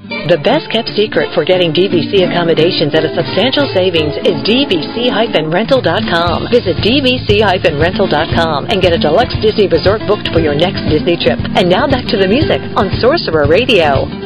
The best kept secret for getting DVC accommodations at a substantial savings is dvc-rental.com. Visit dvc-rental.com and get a deluxe Disney resort booked for your next Disney trip. And now back to the music on Sorcerer Radio.